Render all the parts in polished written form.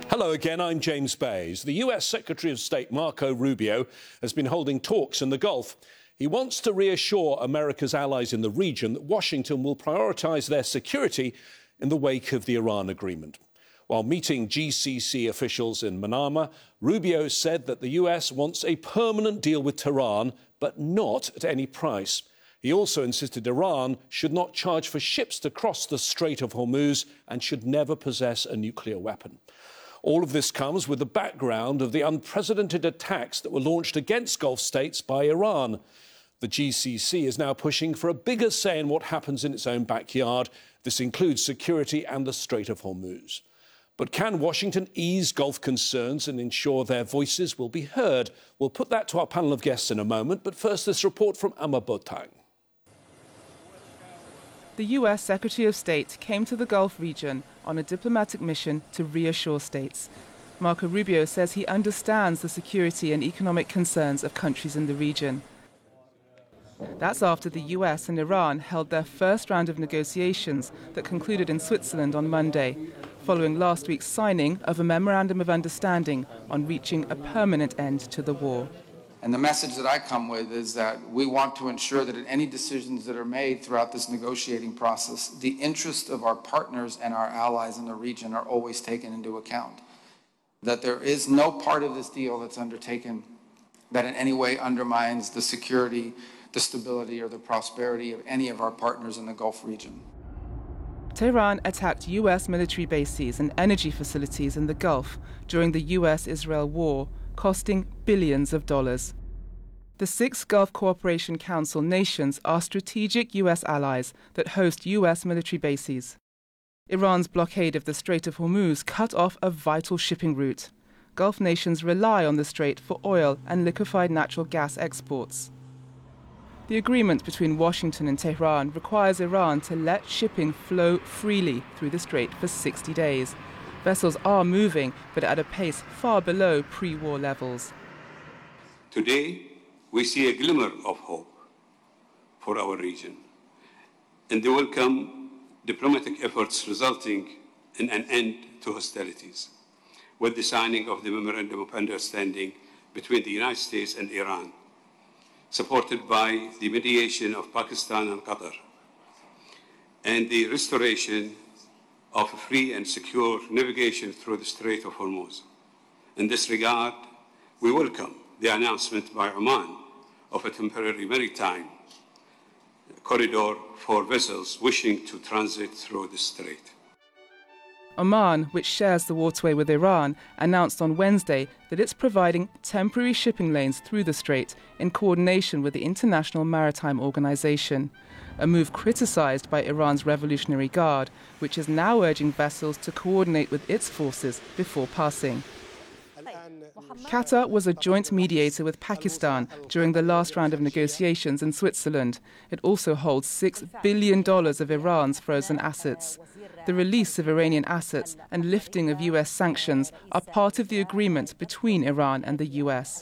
Hello again, I'm James Bays. The US Secretary of State Marco Rubio has been holding talks in the Gulf. He wants to reassure America's allies in the region that Washington will prioritise their security in the wake of the Iran agreement. While meeting GCC officials in Manama, Rubio said that the US wants a permanent deal with Tehran, but not at any price. He also insisted Iran should not charge for ships to cross the Strait of Hormuz and should never possess a nuclear weapon. All of this comes with the background of the unprecedented attacks that were launched against Gulf states by Iran. The GCC is now pushing for a bigger say in what happens in its own backyard. This includes security and the Strait of Hormuz. But can Washington ease Gulf concerns and ensure their voices will be heard? We'll put that to our panel of guests in a moment, but first this report from Amar Boateng. The US Secretary of State came to the Gulf region on a diplomatic mission to reassure states. Marco Rubio says he understands the security and economic concerns of countries in the region. That's after the US and Iran held their first round of negotiations that concluded in Switzerland on Monday, following last week's signing of a memorandum of understanding on reaching a permanent end to the war. And the message that I come with is that we want to ensure that in any decisions that are made throughout this negotiating process, the interests of our partners and our allies in the region are always taken into account. That there is no part of this deal that's undertaken that in any way undermines the security, the stability, or the prosperity of any of our partners in the Gulf region. Tehran attacked US military bases and energy facilities in the Gulf during the US-Israel war, costing billions of dollars. The 6 Gulf Cooperation Council nations are strategic US allies that host US military bases. Iran's blockade of the Strait of Hormuz cut off a vital shipping route. Gulf nations rely on the strait for oil and liquefied natural gas exports. The agreement between Washington and Tehran requires Iran to let shipping flow freely through the strait for 60 days. Vessels are moving, but at a pace far below pre-war levels. Today, we see a glimmer of hope for our region, and the welcome diplomatic efforts resulting in an end to hostilities, with the signing of the Memorandum of Understanding between the United States and Iran, supported by the mediation of Pakistan and Qatar, and the restoration of free and secure navigation through the Strait of Hormuz. In this regard, we welcome the announcement by Oman of a temporary maritime corridor for vessels wishing to transit through the strait. Oman, which shares the waterway with Iran, announced on Wednesday that it's providing temporary shipping lanes through the strait in coordination with the International Maritime Organization, a move criticized by Iran's Revolutionary Guard, which is now urging vessels to coordinate with its forces before passing. Qatar was a joint mediator with Pakistan during the last round of negotiations in Switzerland. It also holds $6 billion of Iran's frozen assets. The release of Iranian assets and lifting of US sanctions are part of the agreement between Iran and the US.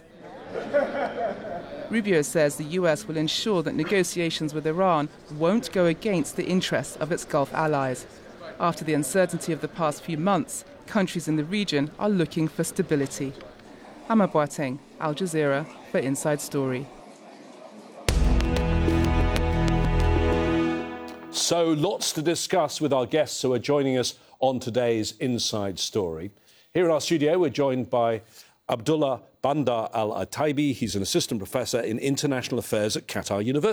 Rubio says the US will ensure that negotiations with Iran won't go against the interests of its Gulf allies. After the uncertainty of the past few months, countries in the region are looking for stability. Amar Boateng, Al Jazeera, for Inside Story. So lots to discuss with our guests who are joining us on today's Inside Story. Here in our studio, we're joined by Abdullah Bandar Al-Ataibi. He's an assistant professor in international affairs at Qatar University.